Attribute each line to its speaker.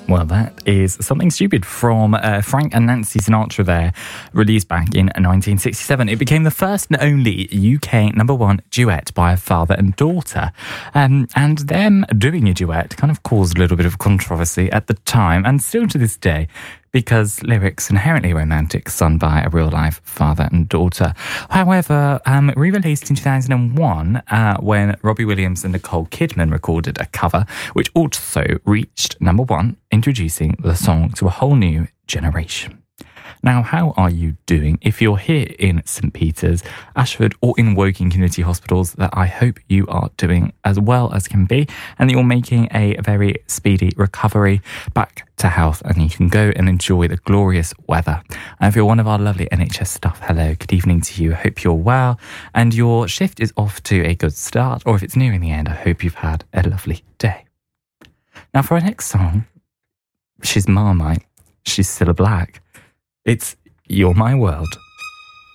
Speaker 1: Well, that is Something Stupid from Frank and Nancy Sinatra there, released back in 1967. It became the first and only UK #1 duet by a father and daughter. And them doing a duet kind of caused a little bit of controversy at the time, and still to this day, because lyrics inherently romantic, sung by a real-life father and daughter. However, re-released in 2001 when Robbie Williams and Nicole Kidman recorded a cover, which also reached #1, introducing the song to a whole new generation. Now, how are you doing? If you're here in St Peter's, Ashford, or in Woking Community Hospitals, that I hope you are doing as well as can be, and that you're making a very speedy recovery back to health, and you can go and enjoy the glorious weather. And if you're one of our lovely NHS staff, hello, good evening to you. I hope you're well, and your shift is off to a good start, or if it's nearing the end, I hope you've had a lovely day. Now, for our next song, she's Marmite, she's Cilla Black. It's You're My World.